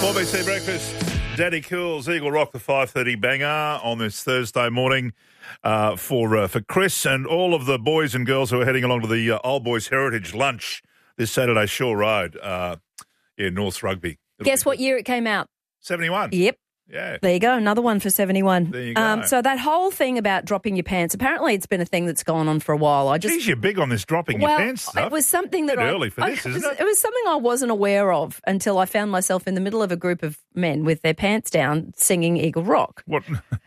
4BC Breakfast, Daddy Cool's Eagle Rock, the 5:30 banger on this Thursday morning for Chris and all of the boys and girls who are heading along to the Old Boys Heritage Lunch this Saturday, Shore Road, North Rugby. Guess what year it came out? 71. Yep. Yeah. There you go, another one for 71. There you go. So that whole thing about dropping your pants, apparently it's been a thing that's gone on for a while. Geez, you're big on this dropping your pants stuff. It was something that early for this, isn't it? It was something I wasn't aware of until I found myself in the middle of a group of men with their pants down singing Eagle Rock. What?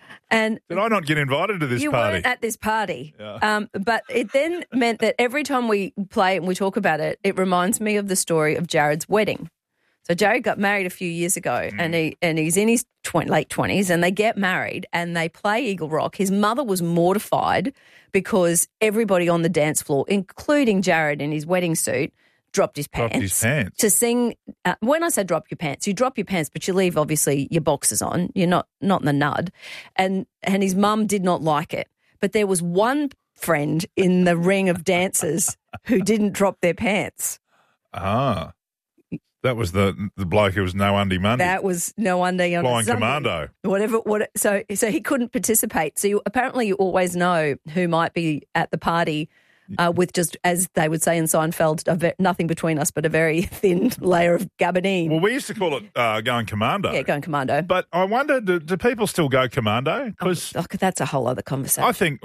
And did I not get invited to this you party? You weren't at this party. Yeah. But it then meant that every time we play it and we talk about it, it reminds me of the story of Jared's wedding. So Jared got married a few years ago and he's in his late 20s and they get married and they play Eagle Rock. His mother was mortified because everybody on the dance floor, including Jared in his wedding suit, dropped his pants. To sing. When I say drop your pants, you drop your pants, but you leave obviously your boxers on. You're not in the nud. And his mum did not like it. But there was one friend in the ring of dancers who didn't drop their pants. Ah. That was the bloke who was no undie Monday. That was no undie on Flying Sunday. Commando. So he couldn't participate. So apparently you always know who might be at the party with just, as they would say in Seinfeld, nothing between us but a very thin layer of gabardine. Well, we used to call it going commando. Yeah, going commando. But I wonder, do people still go commando? Because that's a whole other conversation. I think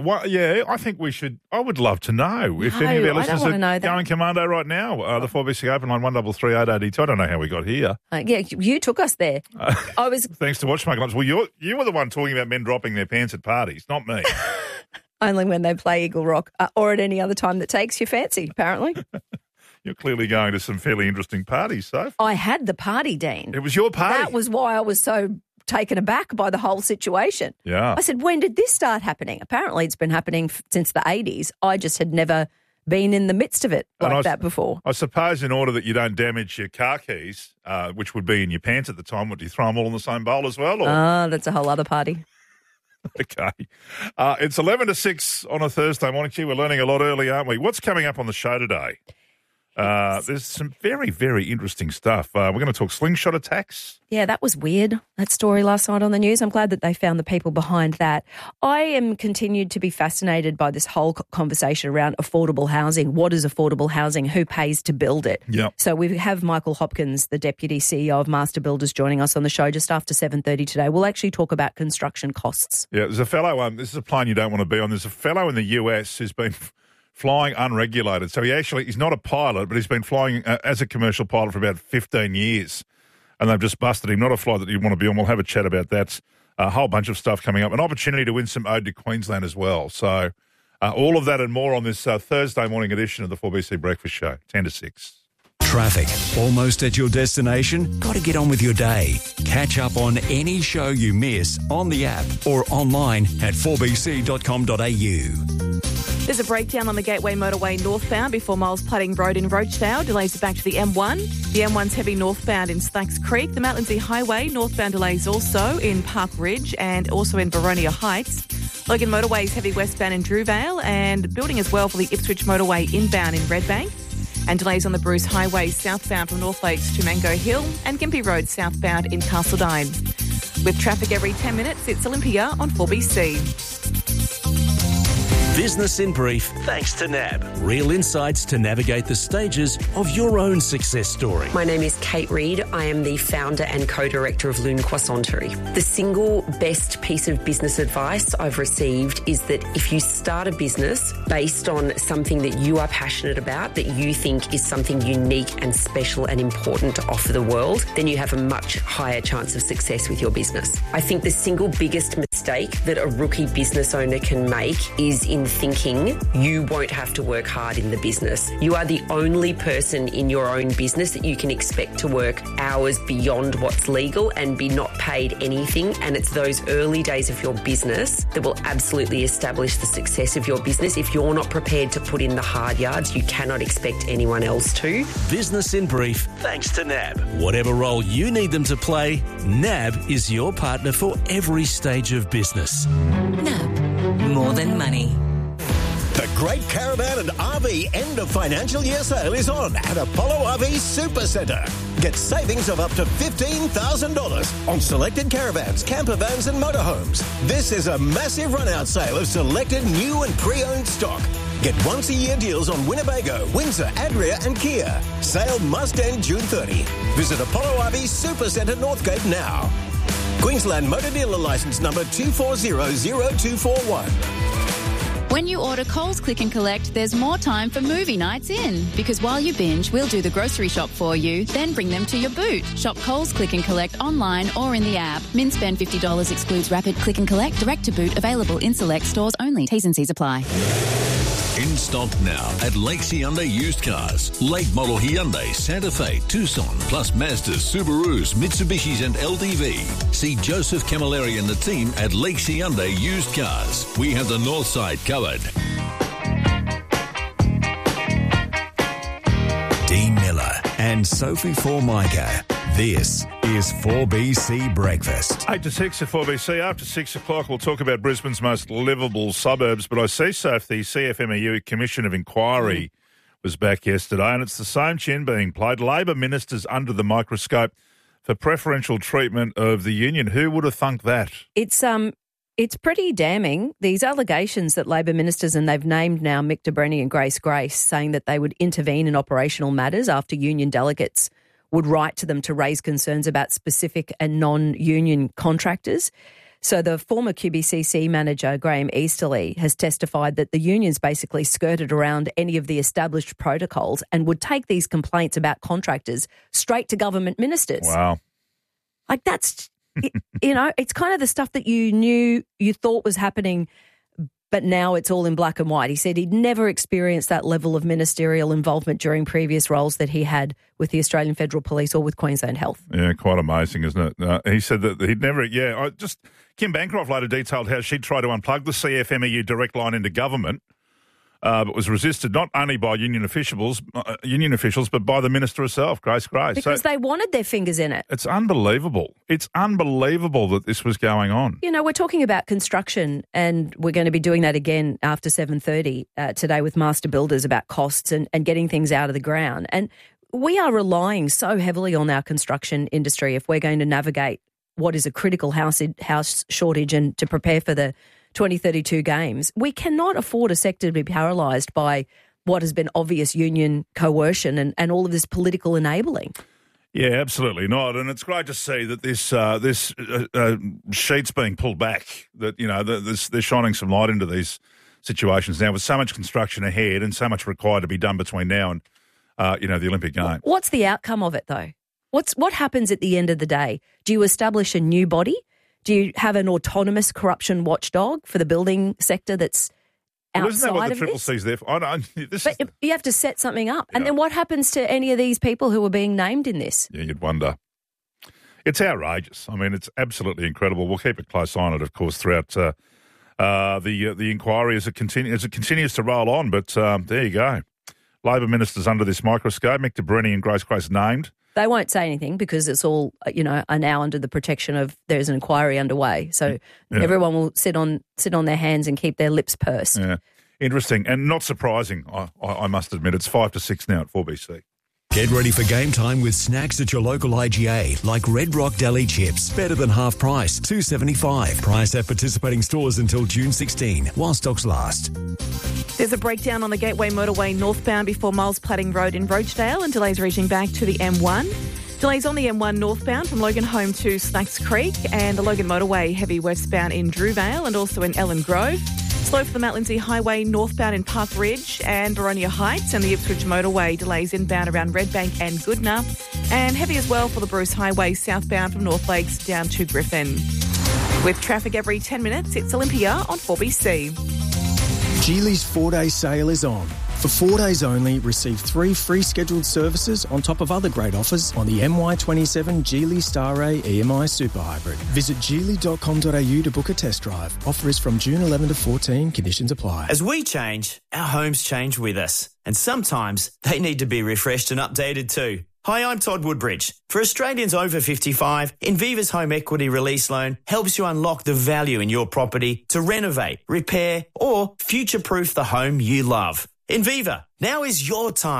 we should. I would love to know if any of our listeners are going commando right now. The 4BC Open line 133882. I don't know how we got here. You took us there. I was thanks to Watchmaker Lunch. Well, you were the one talking about men dropping their pants at parties, not me. Only when they play Eagle Rock or at any other time that takes your fancy, apparently. You're clearly going to some fairly interesting parties, Soph. I had the party, Dean. It was your party. That was why I was so taken aback by the whole situation. Yeah. I said, when did this start happening? Apparently it's been happening since the 80s. I just had never been in the midst of it that before. I suppose in order that you don't damage your car keys, which would be in your pants at the time, would you throw them all in the same bowl as well? That's a whole other party. Okay. It's 11 to 6 on a Thursday morning. We're learning a lot early, aren't we? What's coming up on the show today? There's some very, very interesting stuff. We're going to talk slingshot attacks. Yeah, that was weird, that story last night on the news. I'm glad that they found the people behind that. I am continued to be fascinated by this whole conversation around affordable housing. What is affordable housing? Who pays to build it? Yep. So we have Michael Hopkins, the Deputy CEO of Master Builders, joining us on the show just after 7:30 today. We'll actually talk about construction costs. Yeah, there's a fellow, this is a plane you don't want to be on. There's a fellow in the US who's been flying unregulated. So he's not a pilot, but he's been flying as a commercial pilot for about 15 years. And they've just busted him. Not a flight that you want to be on. We'll have a chat about that. A whole bunch of stuff coming up. An opportunity to win some Ode to Queensland as well. So all of that and more on this Thursday morning edition of the 4BC Breakfast Show, 10 to 6. Traffic. Almost at your destination? Got to get on with your day. Catch up on any show you miss on the app or online at 4bc.com.au. There's a breakdown on the Gateway Motorway northbound before Miles Platting Road in Rochdale. Delays are back to the M1. The M1's heavy northbound in Slacks Creek. The Maitlandsea Highway northbound delays also in Park Ridge and also in Baronia Heights. Logan Motorway's heavy westbound in Drewvale and building as well for the Ipswich Motorway inbound in Redbank. And delays on the Bruce Highway southbound from North Lakes to Mango Hill and Gympie Road southbound in Castledine. With traffic every 10 minutes, it's Olympia on 4BC. Business in Brief, thanks to NAB. Real insights to navigate the stages of your own success story. My name is Kate Reid. I am the founder and co-director of Lune Croissanterie. The single best piece of business advice I've received is that if you start a business based on something that you are passionate about, that you think is something unique and special and important to offer the world, then you have a much higher chance of success with your business. I think the single biggest mistake that a rookie business owner can make is in thinking you won't have to work hard in the business. You are the only person in your own business that you can expect to work hours beyond what's legal and be not paid anything. And it's those early days of your business that will absolutely establish the success of your business. If you're not prepared to put in the hard yards, you cannot expect anyone else to. Business in Brief, thanks to NAB. Whatever role you need them to play, NAB is your partner for every stage of business. NAB, more than money. The Great Caravan and RV End of Financial Year Sale is on at Apollo RV Super Centre. Get savings of up to $15,000 on selected caravans, camper vans and motorhomes. This is a massive run-out sale of selected new and pre-owned stock. Get once-a-year deals on Winnebago, Windsor, Adria and Kia. Sale must end June 30. Visit Apollo RV Supercentre Northgate now. Queensland Motor Dealer Licence number 2400241. When you order Coles Click and Collect, there's more time for movie nights in. Because while you binge, we'll do the grocery shop for you, then bring them to your boot. Shop Coles Click and Collect online or in the app. Min spend $50 excludes rapid click and collect, direct to boot, available in select stores only. T's and C's apply. In stock now at Lakes Hyundai Used Cars. Late model Hyundai, Santa Fe, Tucson, plus Mazdas, Subarus, Mitsubishis and LDV. See Joseph Camilleri and the team at Lakes Hyundai Used Cars. We have the north side covered. Dean Miller and Sophie Formica. This is 4BC Breakfast. 8 to 6 at 4BC. After 6 o'clock, we'll talk about Brisbane's most livable suburbs. But I see, Soph, the CFMEU Commission of Inquiry was back yesterday, and it's the same tune being played. Labor ministers under the microscope for preferential treatment of the union. Who would have thunk that? It's pretty damning, these allegations that Labor ministers, and they've named now Mick de Brenni and Grace, saying that they would intervene in operational matters after union delegates would write to them to raise concerns about specific and non-union contractors. So the former QBCC manager, Graham Easterly, has testified that the unions basically skirted around any of the established protocols and would take these complaints about contractors straight to government ministers. Wow. Like that's, it's kind of the stuff that you thought was happening, but now it's all in black and white. He said he'd never experienced that level of ministerial involvement during previous roles that he had with the Australian Federal Police or with Queensland Health. Yeah, quite amazing, isn't it? He said that he'd never, Kim Bancroft later detailed how she'd tried to unplug the CFMEU direct line into government, but was resisted not only by union officials, but by the minister herself, Grace. Because they wanted their fingers in it. It's unbelievable. It's unbelievable that this was going on. We're talking about construction, and we're going to be doing that again after 7:30 today with Master Builders about costs and getting things out of the ground. And we are relying so heavily on our construction industry if we're going to navigate what is a critical house shortage and to prepare for the 2032 games. We cannot afford a sector to be paralysed by what has been obvious union coercion and all of this political enabling. Yeah, absolutely not. And it's great to see that this sheet's being pulled back, that, they're shining some light into these situations now with so much construction ahead and so much required to be done between now and, the Olympic Games. What's the outcome of it, though? What happens at the end of the day? Do you establish a new body? Do you have an autonomous corruption watchdog for the building sector that's outside of this? Isn't that what the Triple C's there for? You have to set something up. Yeah. And then what happens to any of these people who are being named in this? Yeah, you'd wonder. It's outrageous. I mean, it's absolutely incredible. We'll keep a close eye on it, of course, throughout the inquiry as it continues to roll on. But there you go. Labor ministers under this microscope. Mick de Brenni and Grace named. They won't say anything because it's all, are now under the protection of there's an inquiry underway. So everyone will sit on their hands and keep their lips pursed. Yeah. Interesting and not surprising, I must admit. It's 5 to 6 now at 4BC. Get ready for game time with snacks at your local IGA, like Red Rock Deli Chips, better than half price, $2.75. Price at participating stores until June 16, while stocks last. There's a breakdown on the Gateway Motorway northbound before Miles Platting Road in Rochedale and delays reaching back to the M1. Delays on the M1 northbound from Logan Home to Snacks Creek and the Logan Motorway heavy westbound in Drewvale and also in Ellen Grove. Slow for the Mount Lindesay Highway northbound in Park Ridge and Boronia Heights, and the Ipswich Motorway delays inbound around Redbank and Goodna, and heavy as well for the Bruce Highway southbound from North Lakes down to Griffin. With traffic every 10 minutes, it's Olympia on 4BC. Geely's 4-day sale is on. For 4 days only, receive 3 free scheduled services on top of other great offers on the MY27 Geely Star Ray EMI Super Hybrid. Visit geely.com.au to book a test drive. Offer is from June 11 to 14. Conditions apply. As we change, our homes change with us. And sometimes they need to be refreshed and updated too. Hi, I'm Todd Woodbridge. For Australians over 55, Inviva's Home Equity Release Loan helps you unlock the value in your property to renovate, repair or future-proof the home you love. Inviva, now is your time.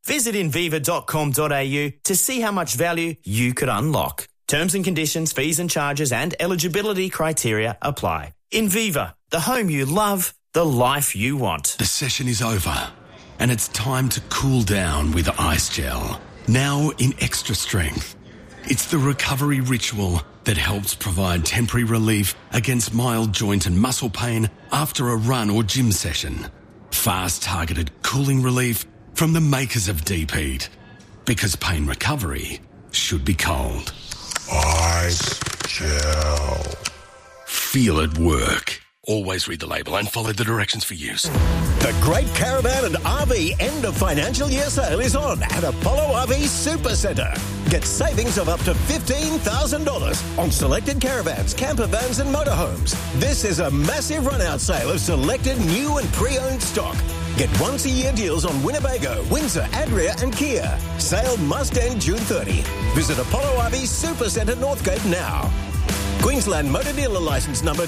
Visit inviva.com.au to see how much value you could unlock. Terms and conditions, fees and charges and eligibility criteria apply. Inviva, the home you love, the life you want. The session is over, and it's time to cool down with Ice Gel. Now in extra strength. It's the recovery ritual that helps provide temporary relief against mild joint and muscle pain after a run or gym session. Fast targeted cooling relief from the makers of Deep Heat. Because pain recovery should be cold. Ice Gel. Feel it work. Always read the label and follow the directions for use. The Great Caravan and RV end of financial year sale is on at Apollo RV Super Centre. Get savings of up to $15,000 on selected caravans, camper vans and motorhomes. This is a massive run-out sale of selected new and pre-owned stock. Get once-a-year deals on Winnebago, Windsor, Adria and Kia. Sale must end June 30. Visit Apollo RV Super Centre Northgate now. Queensland Motor Dealer Licence number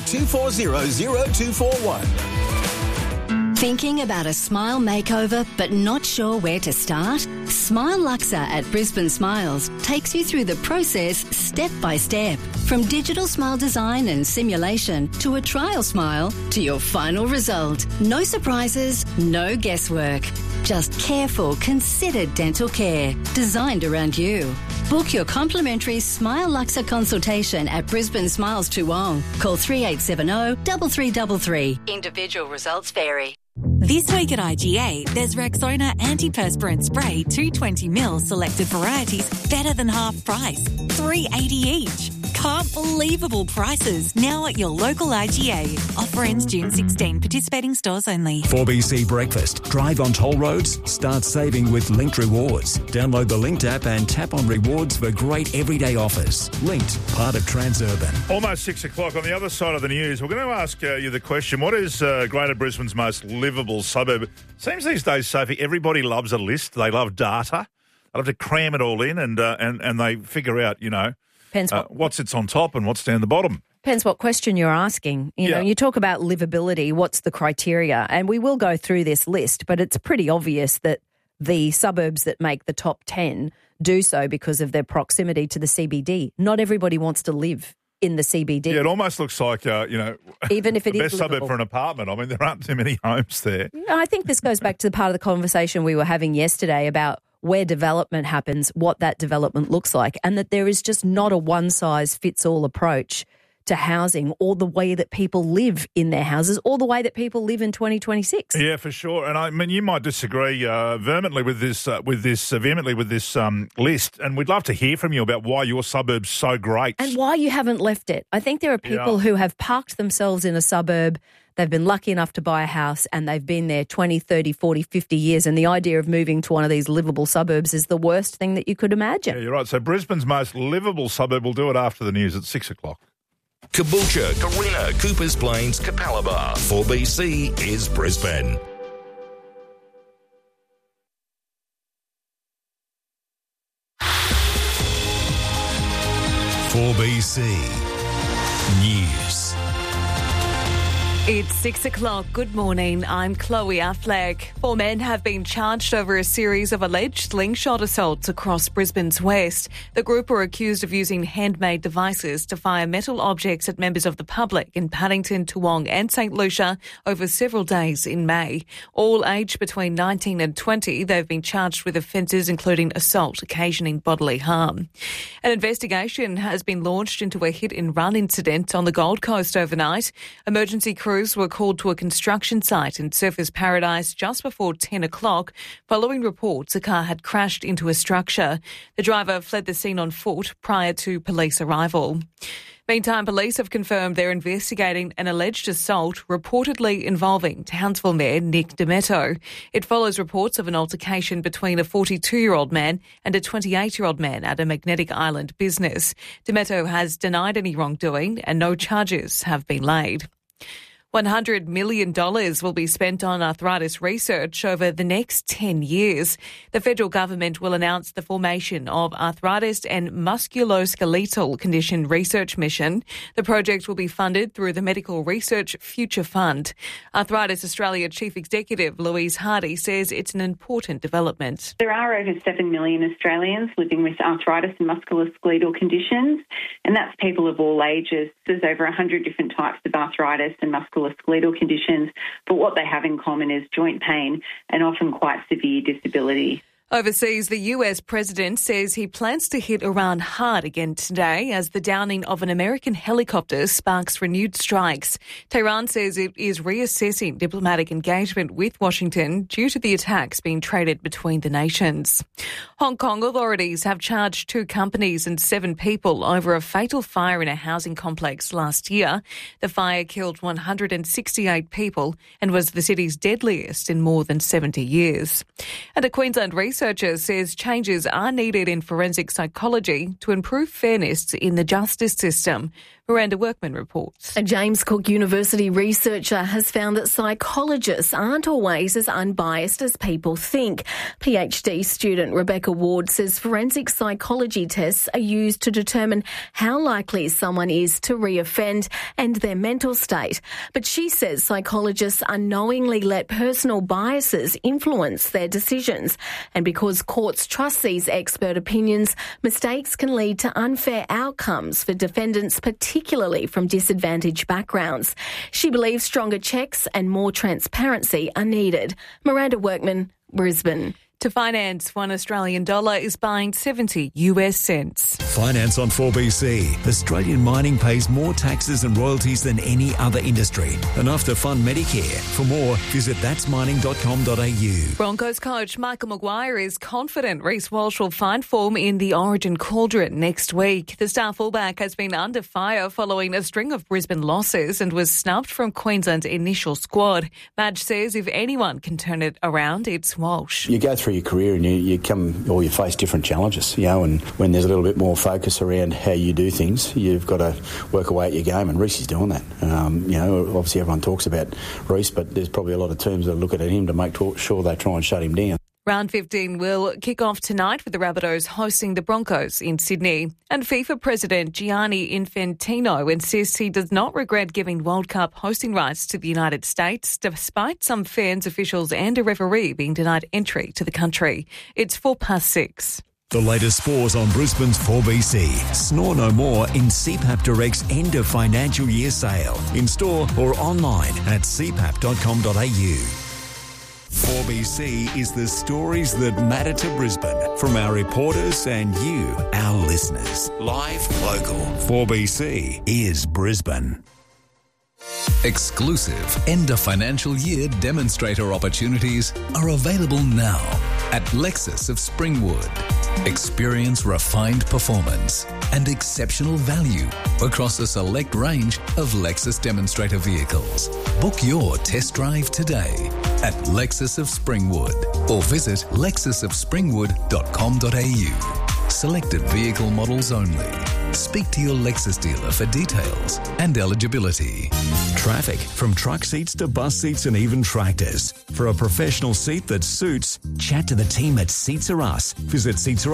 2400241. Thinking about a smile makeover but not sure where to start? Smile Luxa at Brisbane Smiles takes you through the process step by step. From digital smile design and simulation to a trial smile to your final result. No surprises, no guesswork. Just careful, considered dental care designed around you. Book your complimentary Smile Luxa consultation at Brisbane Smiles Toowong. Call 3870 3333. Individual results vary. This week at IGA, there's Rexona Antiperspirant Spray 220ml selected varieties better than half price. $3.80 each. Can't believable prices now at your local IGA. Offer ends June 16. Participating stores only. 4BC Breakfast. Drive on toll roads. Start saving with Linked Rewards. Download the Linked app and tap on rewards for great everyday offers. Linked, part of Transurban. Almost 6 o'clock. On the other side of the news, we're going to ask you the question, what is Greater Brisbane's most livable suburb? Seems these days, Sophie, everybody loves a list. They love data. They love to cram it all in and they figure out, what sits on top and what's down the bottom. Depends what question you're asking. You know, you talk about livability, what's the criteria? And we will go through this list, but it's pretty obvious that the suburbs that make the top 10 do so because of their proximity to the CBD. Not everybody wants to live in the CBD. Yeah, it almost looks like, even if it the is best suburb for an apartment. I mean, there aren't too many homes there. I think this goes back to the part of the conversation we were having yesterday about where development happens, what that development looks like, and that there is just not a one-size-fits-all approach to housing or the way that people live in their houses or the way that people live in 2026. Yeah, for sure. And I mean, you might disagree vehemently with this list, and we'd love to hear from you about why your suburb's so great. And why you haven't left it. I think there are people who have parked themselves in a suburb. They've been lucky enough to buy a house and they've been there 20, 30, 40, 50 years. And the idea of moving to one of these livable suburbs is the worst thing that you could imagine. Yeah, you're right. So Brisbane's most livable suburb, we'll do it after the news at 6 o'clock. Caboolture, Carina, Coopers Plains, Capalaba. 4BC is Brisbane. BC News. It's 6 o'clock. Good morning. I'm Chloe Affleck. 4 men have been charged over a series of alleged slingshot assaults across Brisbane's west. The group were accused of using handmade devices to fire metal objects at members of the public in Paddington, Toowong and St Lucia over several days in May. All aged between 19 and 20, they've been charged with offences including assault occasioning bodily harm. An investigation has been launched into a hit-and-run incident on the Gold Coast overnight. Emergency crews were called to a construction site in Surfers Paradise just before 10 o'clock. Following reports, a car had crashed into a structure. The driver fled the scene on foot prior to police arrival. Meantime, police have confirmed they're investigating an alleged assault reportedly involving Townsville Mayor Nick Demetto. It follows reports of an altercation between a 42-year-old man and a 28-year-old man at a Magnetic Island business. Demetto has denied any wrongdoing and no charges have been laid. $100 million will be spent on arthritis research over the next 10 years. The federal government will announce the formation of Arthritis and Musculoskeletal Condition Research Mission. The project will be funded through the Medical Research Future Fund. Arthritis Australia Chief Executive Louise Hardy says it's an important development. There are over 7 million Australians living with arthritis and musculoskeletal conditions, and that's people of all ages. There's over 100 different types of arthritis and musculoskeletal conditions, but what they have in common is joint pain and often quite severe disability. Overseas, the US president says he plans to hit Iran hard again today as the downing of an American helicopter sparks renewed strikes. Tehran says it is reassessing diplomatic engagement with Washington due to the attacks being traded between the nations. Hong Kong authorities have charged 2 companies and 7 people over a fatal fire in a housing complex last year. The fire killed 168 people and was the city's deadliest in more than 70 years. And a Queensland researcher says changes are needed in forensic psychology to improve fairness in the justice system. Miranda Workman reports. A James Cook University researcher has found that psychologists aren't always as unbiased as people think. PhD student Rebecca Ward says forensic psychology tests are used to determine how likely someone is to reoffend and their mental state. But she says psychologists unknowingly let personal biases influence their decisions. And because courts trust these expert opinions, mistakes can lead to unfair outcomes for defendants, particularly from disadvantaged backgrounds. She believes stronger checks and more transparency are needed. Miranda Workman, Brisbane. To finance, $1 Australian is buying 70 US cents. Finance on 4BC. Australian mining pays more taxes and royalties than any other industry. Enough to fund Medicare. For more, visit that'smining.com.au. Broncos coach Michael Maguire is confident Reece Walsh will find form in the Origin Cauldron next week. The star fullback has been under fire following a string of Brisbane losses and was snubbed from Queensland's initial squad. Madge says if anyone can turn it around, it's Walsh. You go through your career and you face different challenges, and when there's a little bit more focus around how you do things, you've got to work away at your game, and Reece is doing that. Obviously everyone talks about Reece, but there's probably a lot of teams that are looking at him to make sure they try and shut him down. Round 15 will kick off tonight with the Rabbitohs hosting the Broncos in Sydney. And FIFA President Gianni Infantino insists he does not regret giving World Cup hosting rights to the United States, despite some fans, officials and a referee being denied entry to the country. It's 6:04. The latest scores on Brisbane's 4BC. Snore no more in CPAP Direct's end of financial year sale. In store or online at cpap.com.au. 4BC is the stories that matter to Brisbane from our reporters and you, our listeners. Live, local. 4BC is Brisbane. Exclusive end of financial year demonstrator opportunities are available now at Lexus of Springwood. Experience refined performance and exceptional value across a select range of Lexus demonstrator vehicles. Book your test drive today at Lexus of Springwood or visit lexusofspringwood.com.au. Selected vehicle models only. Speak to your Lexus dealer for details and eligibility. Traffic, from truck seats to bus seats and even tractors. For a professional seat that suits, chat to the team at Seats Are Us. Visit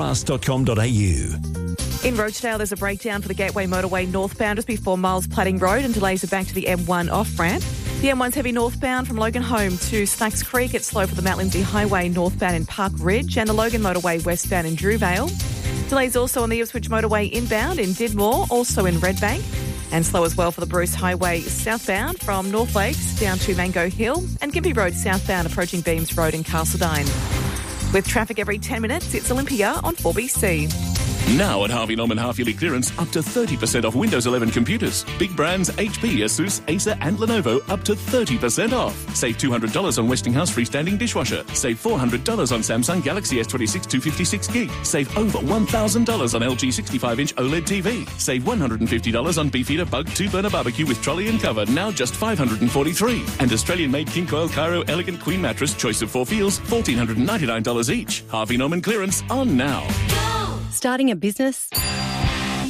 seatsarus.com.au. In Rochdale, there's a breakdown for the Gateway Motorway northbound just before Miles Platting Road, and delays are back to the M1 off-ramp. The M1's heavy northbound from Logan Home to Snacks Creek. It's slow for the Mount Lindsay Highway northbound in Park Ridge, and the Logan Motorway westbound in Drewvale. Delays also on the Ipswich Motorway inbound in Didmore, also in Redbank. And slow as well for the Bruce Highway southbound from North Lakes down to Mango Hill, and Gympie Road southbound approaching Beams Road in Castledine. With traffic every 10 minutes, it's Olympia on 4BC. Now at Harvey Norman half-yearly clearance, up to 30% off Windows 11 computers. Big brands HP, Asus, Acer and Lenovo up to 30% off. Save $200 on Westinghouse freestanding dishwasher. Save $400 on Samsung Galaxy S26 256GB. Save over $1,000 on LG 65-inch OLED TV. Save $150 on Beefeater Bug 2-burner barbecue with trolley and cover, now just $543. And Australian-made King Coil Cairo Elegant Queen mattress, choice of 4 feels, $1,499 each. Harvey Norman clearance on now. Starting a business?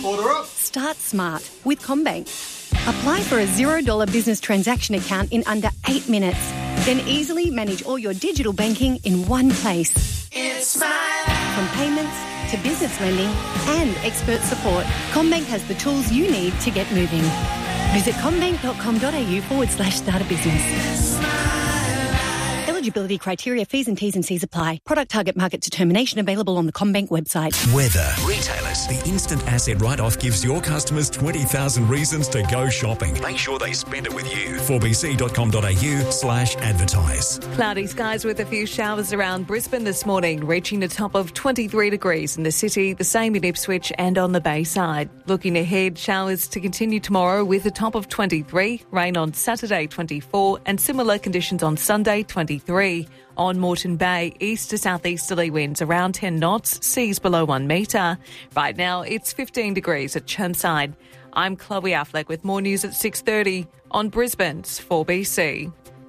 Order up. Start smart with CommBank. Apply for a $0 business transaction account in under 8 minutes. Then easily manage all your digital banking in one place. It's Smile. From payments to business lending and expert support, CommBank has the tools you need to get moving. Visit commbank.com.au/start a business. Eligibility criteria, fees and T's and C's apply. Product target market determination available on the CommBank website. Weather. Retailers. The instant asset write-off gives your customers 20,000 reasons to go shopping. Make sure they spend it with you. 4bc.com.au/advertise. Cloudy skies with a few showers around Brisbane this morning, reaching a top of 23 degrees in the city, the same in Ipswich and on the Bayside. Looking ahead, showers to continue tomorrow with a top of 23, rain on Saturday 24 and similar conditions on Sunday 23. On Moreton Bay, east to southeasterly winds around 10 knots, seas below 1 metre. Right now, it's 15 degrees at Chermside. I'm Chloe Affleck with more news at 6:30 on Brisbane's 4BC.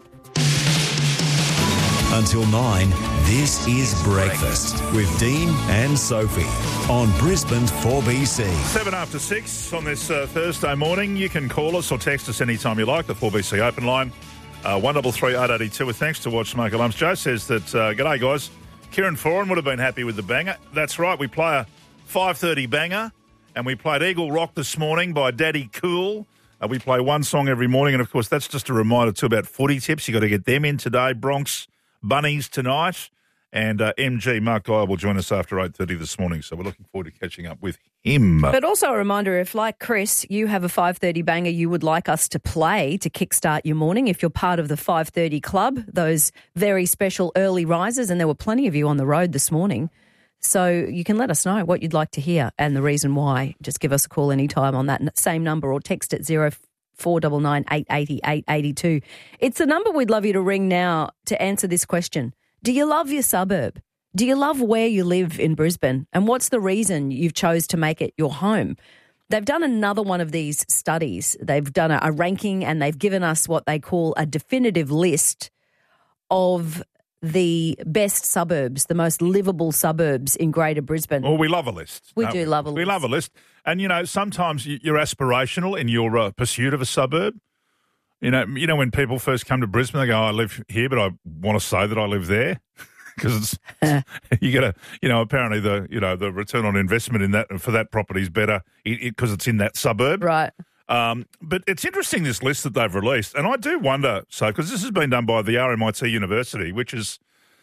Until 9, this is Breakfast with Dean and Sophie on Brisbane's 4BC. 7 after 6 on this Thursday morning. You can call us or text us anytime you like, the 4BC open line. 133 882 with thanks to Watch Smoke Alarms. Joe says that, g'day guys, Kieran Foran would have been happy with the banger. That's right, we play a 5:30 banger and we played Eagle Rock this morning by Daddy Cool. We play one song every morning and, of course, that's just a reminder too about footy tips. You've got to get them in today. Bronx Bunnies tonight. And MG, Mark Guy, will join us after 8:30 this morning. So we're looking forward to catching up with him. But also a reminder, if like Chris, you have a 5:30 banger you would like us to play to kickstart your morning, if you're part of the 5:30 club, those very special early risers, and there were plenty of you on the road this morning. So you can let us know what you'd like to hear and the reason why. Just give us a call anytime on that same number or text at 0499 880 882. It's the number we'd love you to ring now to answer this question. Do you love your suburb? Do you love where you live in Brisbane? And what's the reason you've chose to make it your home? They've done another one of these studies. They've done a ranking and they've given us what they call a definitive list of the best suburbs, the most livable suburbs in Greater Brisbane. Well, we love a list. We do love a list. We love a list. And, you know, sometimes you're aspirational in your pursuit of a suburb. You know, when people first come to Brisbane, they go, I live here, but I want to say that I live there. Because you get a, you know, apparently the return on investment in that for that property is better because it's in that suburb. Right. But it's interesting, this list that they've released. And I do wonder, so, because this has been done by the RMIT University, which is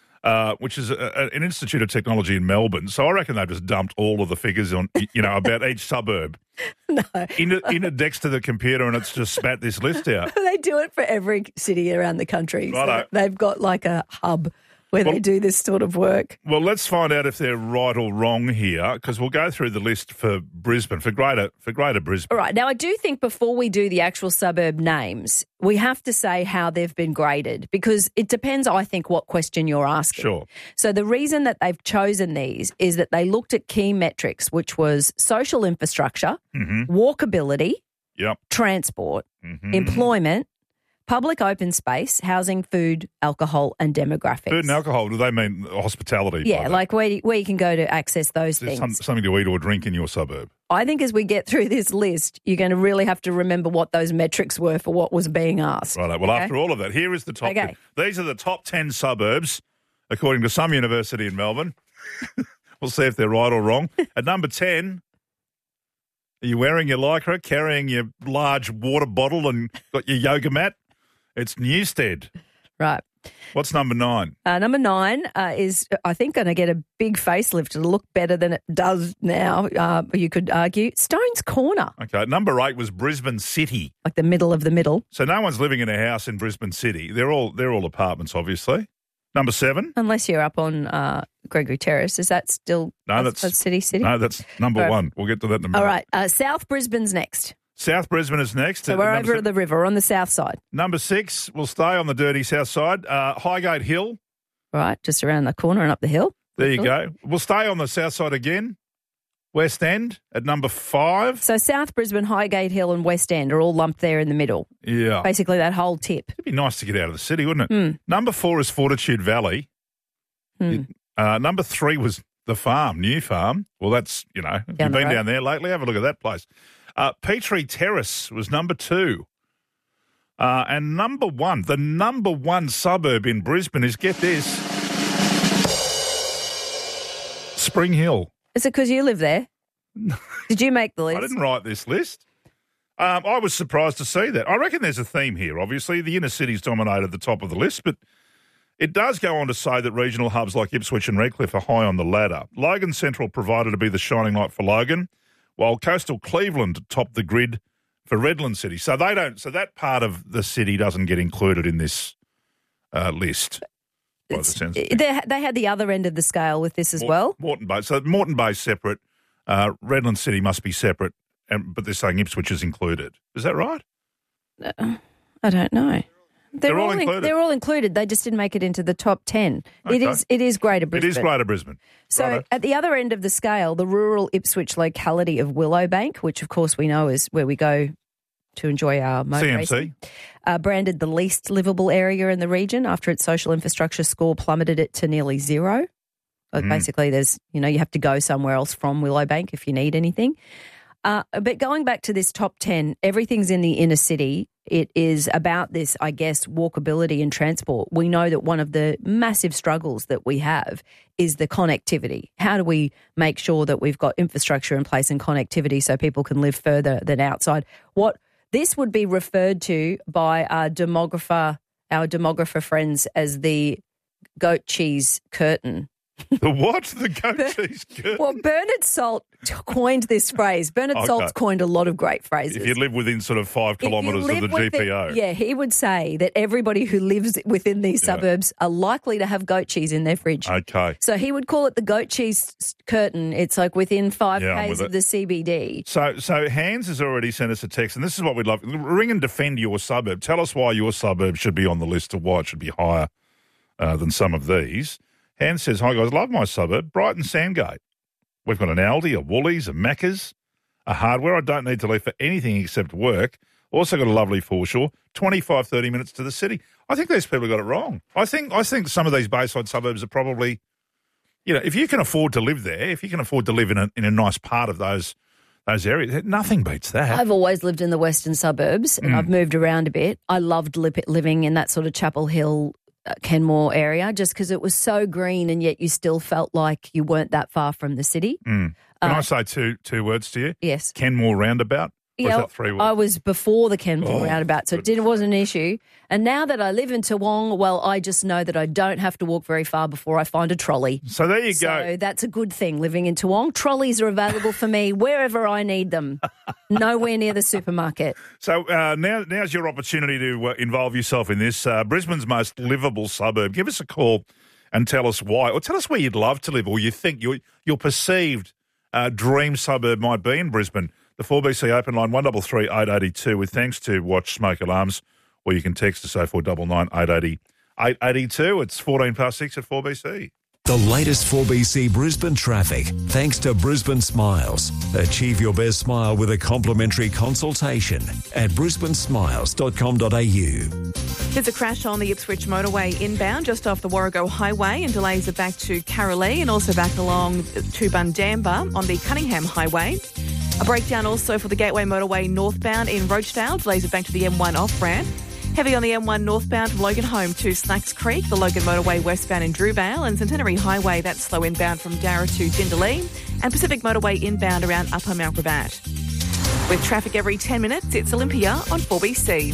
an institute of technology in Melbourne. So I reckon they've just dumped all of the figures on, you know, about each suburb. No. Next to the computer, and it's just spat this list out. They do it for every city around the country. So Righto. they've got like a hub where they do this sort of work. Well, let's find out if they're right or wrong here, because we'll go through the list for Brisbane, for Greater Brisbane. All right. Now, I do think before we do the actual suburb names, we have to say how they've been graded, because it depends, I think, what question you're asking. Sure. So the reason that they've chosen these is that they looked at key metrics, which was social infrastructure, walkability, transport, employment, public open space, housing, food, alcohol, and demographics. Food and alcohol, do they mean hospitality? Yeah, like where you can go to access those There's things. something to eat or drink in your suburb. I think as we get through this list, you're going to really have to remember what those metrics were for what was being asked. Right. Well, after all of that, here is the top. Okay. These are the top 10 suburbs, according to some university in Melbourne. We'll see if they're right or wrong. At number 10, are you wearing your lycra, carrying your large water bottle and got your yoga mat? It's Newstead. Right. What's number 9? Number 9 is, I think, going to get a big facelift. It'll look better than it does now, you could argue. Stones Corner. Okay. Number 8 was Brisbane City. Like the middle of the middle. So no one's living in a house in Brisbane City. They're all apartments, obviously. Number 7. Unless you're up on Gregory Terrace. Is that still that's City? No, that's number 1. We'll get to that in a minute. All right. South Brisbane's next. South Brisbane is next. So we're over at the river, on the south side. Number 6, we'll stay on the dirty south side. Highgate Hill. Right, just around the corner and up the hill. There you go. We'll stay on the south side again. West End at number 5. So South Brisbane, Highgate Hill and West End are all lumped there in the middle. Yeah. Basically that whole tip. It'd be nice to get out of the city, wouldn't it? Number 4 is Fortitude Valley. Number 3 was The Farm, New Farm. Well, that's, you've been down there lately. Have a look at that place. Petrie Terrace was number 2. And number 1, the number 1 suburb in Brisbane is, get this, Spring Hill. Is it because you live there? Did you make the list? I didn't write this list. I was surprised to see that. I reckon there's a theme here, obviously. The inner city's dominated the top of the list, but it does go on to say that regional hubs like Ipswich and Redcliffe are high on the ladder. Logan Central provided to be the shining light for Logan, while coastal Cleveland topped the grid for Redland City. So that part of the city doesn't get included in this list. They had the other end of the scale with this as well. Moreton Bay. So Moreton Bay's separate. Redland City must be separate, but they're saying Ipswich is included. Is that right? I don't know. They're all included. They're all included. They just didn't make it into the top 10. Okay. It is Greater Brisbane. It is Greater Brisbane. So Righto. at the other end of the scale, the rural Ipswich locality of Willowbank, which of course we know is where we go to enjoy our motor CMC. racing, branded the least livable area in the region after its social infrastructure score plummeted it to nearly 0. Basically, there's, you have to go somewhere else from Willowbank if you need anything. But going back to this top 10, everything's in the inner city. It is about this, I guess, walkability and transport. We know that one of the massive struggles that we have is the connectivity. How do we make sure that we've got infrastructure in place and connectivity so people can live further than outside? What this would be referred to by our demographer friends as the goat cheese curtain. The what? The goat cheese curtain? Well, Bernard Salt coined this phrase. Bernard Salt's coined a lot of great phrases. If you live within sort of 5 kilometres of the GPO. He would say that everybody who lives within these suburbs are likely to have goat cheese in their fridge. Okay. So he would call it the goat cheese curtain. It's like within 5 k's of the CBD. So Hans has already sent us a text, and this is what we'd love. Ring and defend your suburb. Tell us why your suburb should be on the list, or why it should be higher than some of these. Hans says, hi guys, love my suburb, Brighton Sandgate. We've got an Aldi, a Woolies, a Macca's, a Hardware. I don't need to leave for anything except work. Also got a lovely foreshore, 25, 30 minutes to the city. I think these people got it wrong. I think some of these Bayside suburbs are probably, if you can afford to live there, if you can afford to live in a nice part of those areas, nothing beats that. I've always lived in the western suburbs and I've moved around a bit. I loved living in that sort of Chapel Hill, Kenmore area, just because it was so green and yet you still felt like you weren't that far from the city. Can I say two words to you? Yes. Kenmore Roundabout? Or is that 3 words? I was before the Kenmore Roundabout, so it wasn't an issue. And now that I live in Toowong, well, I just know that I don't have to walk very far before I find a trolley. So there you go. So that's a good thing, living in Toowong. Trolleys are available for me wherever I need them, nowhere near the supermarket. So now's your opportunity to involve yourself in this. Brisbane's most livable suburb. Give us a call and tell us why, or tell us where you'd love to live, or you think your perceived dream suburb might be in Brisbane. The 4BC open line, 133 882, with thanks to Watch Smoke Alarms, or you can text us 0499 880 882. It's 14 past 6 at 4BC. The latest 4BC Brisbane traffic, thanks to Brisbane Smiles. Achieve your best smile with a complimentary consultation at brisbanesmiles.com.au. There's a crash on the Ipswich motorway inbound just off the Warrego Highway, and delays are back to Karalee and also back along to Bundamba on the Cunningham Highway. A breakdown also for the Gateway motorway northbound in Rochedale. Delays are back to the M1 off-ramp. Heavy on the M1 northbound from Logan Home to Snacks Creek, the Logan motorway westbound in Drewvale, and Centenary Highway, that's slow inbound from Darra to Jindalee, and Pacific motorway inbound around Upper Mount Gravatt. With traffic every 10 minutes, it's Olympia on 4BC.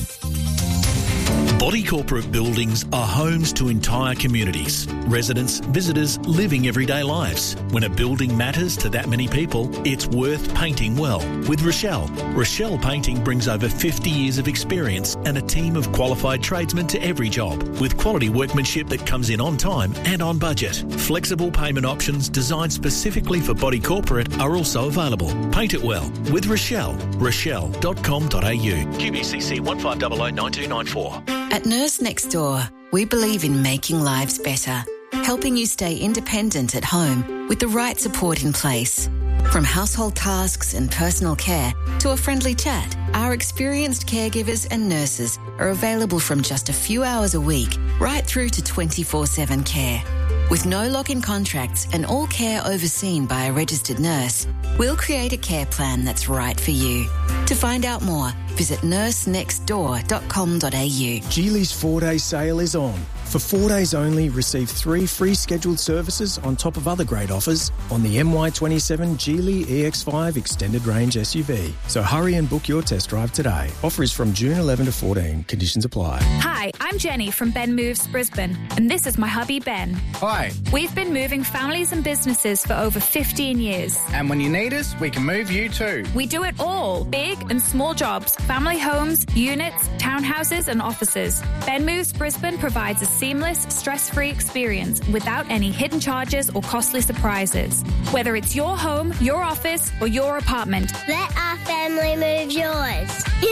Body corporate buildings are homes to entire communities. Residents, visitors, living everyday lives. When a building matters to that many people, it's worth painting well. With Rochelle. Rochelle Painting brings over 50 years of experience and a team of qualified tradesmen to every job, with quality workmanship that comes in on time and on budget. Flexible payment options designed specifically for body corporate are also available. Paint it well with Rochelle. Rochelle.com.au. QBCC 15009294. At Nurse Next Door, we believe in making lives better, helping you stay independent at home with the right support in place. From household tasks and personal care to a friendly chat, our experienced caregivers and nurses are available from just a few hours a week right through to 24/7 care. With no lock-in contracts and all care overseen by a registered nurse, we'll create a care plan that's right for you. To find out more, visit nursenextdoor.com.au. Geely's 4-day sale is on. For 4 days only, receive 3 free scheduled services on top of other great offers on the MY27 Geely EX5 Extended Range SUV. So hurry and book your test drive today. Offer is from June 11 to 14. Conditions apply. Hi, I'm Jenny from Ben Moves Brisbane, and this is my hubby Ben. Hi. We've been moving families and businesses for over 15 years. And when you need us, we can move you too. We do it all, big and small jobs, family homes, units, townhouses and offices. Ben Moves Brisbane provides a seamless, stress-free experience without any hidden charges or costly surprises. Whether it's your home, your office or your apartment. Let our family move yours.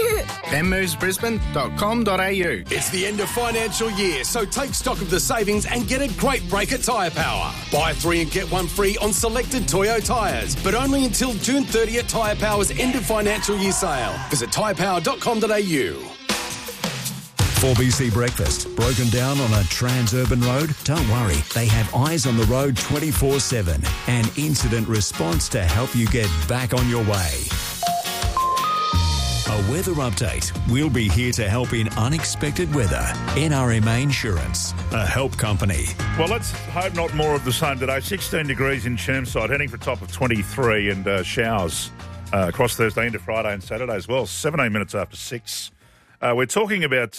benmovesbrisbane.com.au. It's the end of financial year, so take stock of the savings and get a great break at Tyre Power. Buy 3 and get 1 free on selected Toyo tyres, but only until June 30 at Tyre Power's end of financial year sale. Visit tyrepower.com.au. 4BC Breakfast, broken down on a trans-urban road? Don't worry, they have eyes on the road 24/7 and incident response to help you get back on your way. A weather update. We'll be here to help in unexpected weather. NRMA Insurance, a help company. Well, let's hope not more of the same today. 16 degrees in Chermside, heading for a top of 23 and showers across Thursday into Friday and Saturday as well. 17 minutes after 6. We're talking about,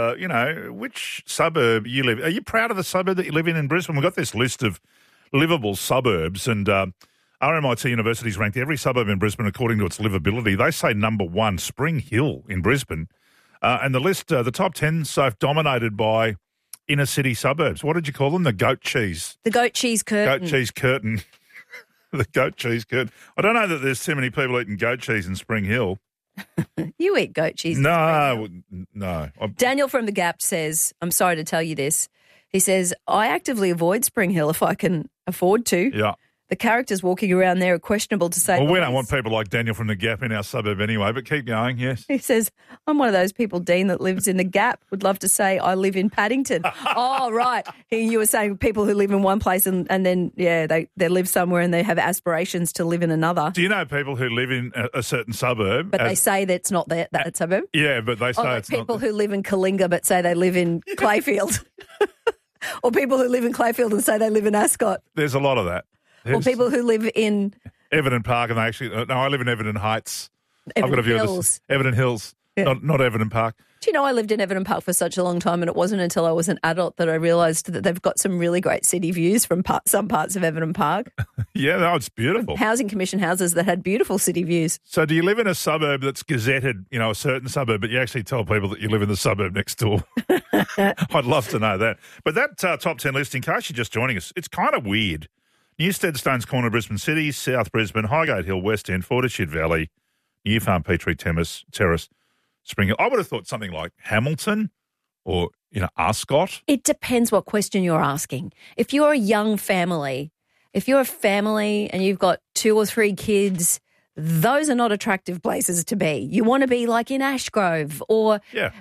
which suburb you live in. Are you proud of the suburb that you live in Brisbane? We've got this list of livable suburbs, and RMIT University's ranked every suburb in Brisbane according to its livability. They say number 1, Spring Hill in Brisbane. And the list, the top 10, so dominated by inner city suburbs. What did you call them? The goat cheese. The goat cheese curtain. Goat cheese curtain. The goat cheese curtain. I don't know that there's too many people eating goat cheese in Spring Hill. You eat goat cheese. No. Daniel from The Gap says, I'm sorry to tell you this. He says, I actively avoid Spring Hill if I can afford to. Yeah. The characters walking around there are questionable to say. Well, we don't want people like Daniel from The Gap in our suburb anyway, but keep going, yes. He says, I'm one of those people, Dean, that lives in The Gap. Would love to say I live in Paddington. Oh, right. You were saying people who live in one place and then, they live somewhere and they have aspirations to live in another. Do you know people who live in a certain suburb? But they say that's not that suburb? Yeah, but they say it's not. People who live in Kalinga but say they live in Clayfield. Or people who live in Clayfield and say they live in Ascot. There's a lot of that. Or people who live in Everton Park, and they actually I live in Everton Heights. I've got a view of this. Everton Hills, not Everton Park. Do you know I lived in Everton Park for such a long time, and it wasn't until I was an adult that I realised that they've got some really great city views from some parts of Everton Park. Yeah, no, it's beautiful. Housing Commission houses that had beautiful city views. So do you live in a suburb that's gazetted, a certain suburb, but you actually tell people that you live in the suburb next door? I'd love to know that. But that top 10 list, in case you're just joining us, it's kind of weird. Newstead, Stones Corner, Brisbane City, South Brisbane, Highgate Hill, West End, Fortitude Valley, New Farm, Petrie Terrace, Spring Hill. I would have thought something like Hamilton or, Ascot. It depends what question you're asking. If you're a young family, if you're a family and you've got 2 or 3 kids, those are not attractive places to be. You want to be like in Ashgrove or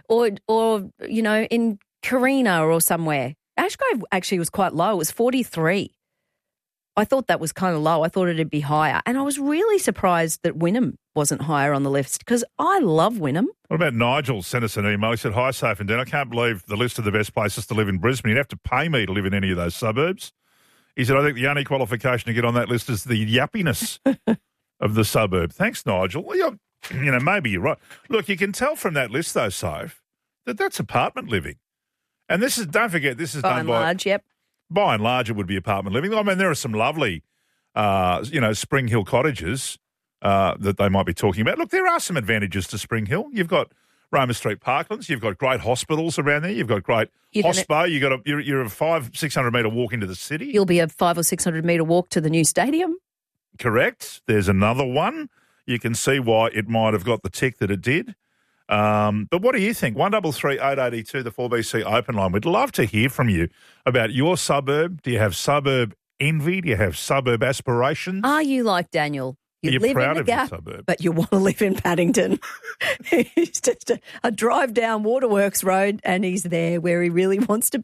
in Carina or somewhere. Ashgrove actually was quite low. It was 43. I thought that was kind of low. I thought it'd be higher. And I was really surprised that Wynnum wasn't higher on the list because I love Wynnum. What about Nigel? Sent us an email. He said, hi, Safe and Dan. I can't believe the list of the best places to live in Brisbane. You'd have to pay me to live in any of those suburbs. He said, I think the only qualification to get on that list is the yappiness of the suburb. Thanks, Nigel. Well, maybe you're right. Look, you can tell from that list, though, Safe, that's apartment living. And don't forget, this is by done and large, yep. By and large, it would be apartment living. I mean, there are some lovely, Spring Hill cottages that they might be talking about. Look, there are some advantages to Spring Hill. You've got Roma Street Parklands. You've got great hospitals around there. You've got great hospo. You're a 500-600 metre walk into the city. You'll be a 500 or 600 metre walk to the new stadium. Correct. There's another one. You can see why it might have got the tick that it did. But what do you think? 133 882, the 4BC open line. We'd love to hear from you about your suburb. Do you have suburb envy? Do you have suburb aspirations? Are you like Daniel? You live proud in the of your Gap, suburb, but you want to live in Paddington. He's just a drive down Waterworks Road, and he's there where he really wants to be.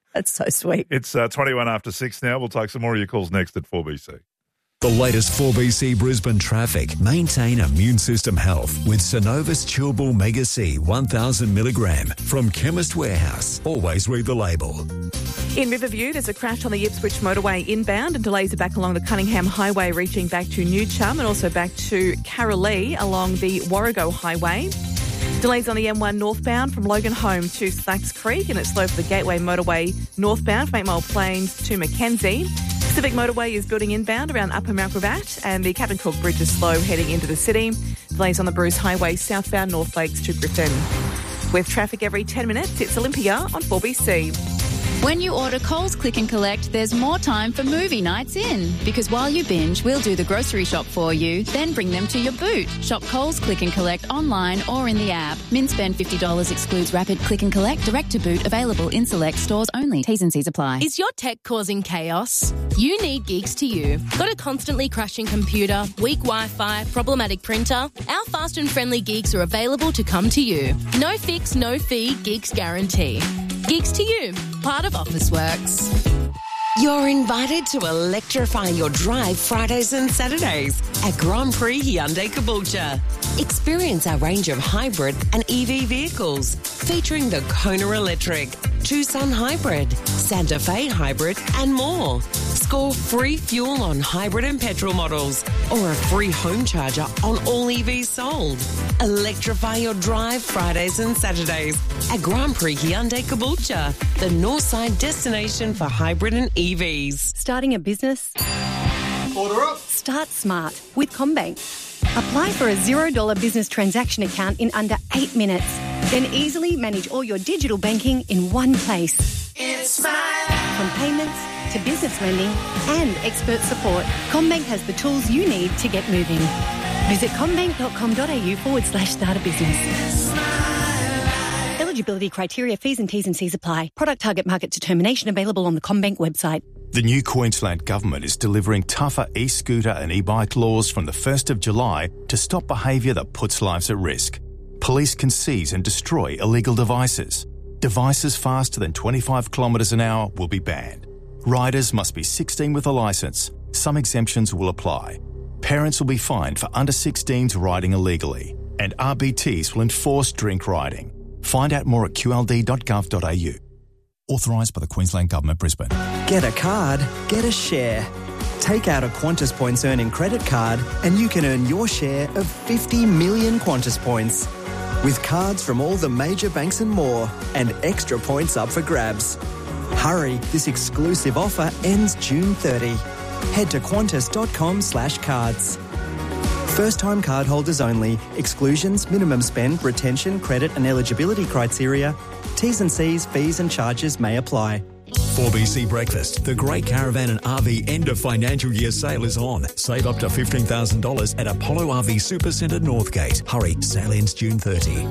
That's so sweet. It's 21 after 6 now. We'll take some more of your calls next at 4BC. The latest 4BC Brisbane traffic. Maintain immune system health with Synovus Chewable Mega C 1000 milligram from Chemist Warehouse. Always read the label. In Riverview, there's a crash on the Ipswich motorway inbound and delays are back along the Cunningham Highway reaching back to New Chum and also back to Carralee along the Warrego Highway. Delays on the M1 northbound from Logan Home to Slacks Creek, and it's slow for the Gateway motorway northbound from 8 Mile Plains to Mackenzie. Pacific Motorway is building inbound around Upper Mount Gravatt, and the Captain Cook Bridge is slow heading into the city. Delays on the Bruce Highway southbound North Lakes to Griffin. With traffic every 10 minutes, it's Olympia on 4BC. When you order Coles Click and Collect, there's more time for movie nights in. Because while you binge, we'll do the grocery shop for you, then bring them to your boot. Shop Coles Click and Collect online or in the app. Min spend $50 excludes rapid click and collect, direct to boot, available in select stores only. T's and C's apply. Is your tech causing chaos? You need Geeks to You. Got a constantly crashing computer, weak Wi-Fi, problematic printer? Our fast and friendly Geeks are available to come to you. No fix, no fee, Geeks guarantee. Geeks to You, part of Officeworks. You're invited to electrify your drive Fridays and Saturdays at Grand Prix Hyundai Caboolture. Experience our range of hybrid and EV vehicles featuring the Kona Electric, Tucson Hybrid, Santa Fe Hybrid and more. Score free fuel on hybrid and petrol models or a free home charger on all EVs sold. Electrify your drive Fridays and Saturdays at Grand Prix Hyundai Caboolture, the Northside destination for hybrid and EVs. Starting a business? Order up. Start smart with CommBank. Apply for a $0 business transaction account in under 8 minutes. Then easily manage all your digital banking in one place. It's Smile. From payments to business lending and expert support, CommBank has the tools you need to get moving. Visit commbank.com.au/start a business. Eligibility criteria, fees and T's and C's apply. Product target market determination available on the CommBank website. The new Queensland Government is delivering tougher e-scooter and e-bike laws from the 1st of July to stop behaviour that puts lives at risk. Police can seize and destroy illegal devices. Devices faster than 25 kilometres an hour will be banned. Riders must be 16 with a licence. Some exemptions will apply. Parents will be fined for under 16s riding illegally. And RBTs will enforce drink riding. Find out more at qld.gov.au. Authorised by the Queensland Government, Brisbane. Get a card, get a share. Take out a Qantas Points earning credit card and you can earn your share of 50 million Qantas Points. With cards from all the major banks and more, and extra points up for grabs. Hurry, this exclusive offer ends June 30. Head to qantas.com/cards. First-time cardholders only. Exclusions, minimum spend, retention, credit and eligibility criteria. T's and C's, fees and charges may apply. 4BC Breakfast. The Great Caravan and RV end of financial year sale is on. Save up to $15,000 at Apollo RV Supercentre Northgate. Hurry, sale ends June 30.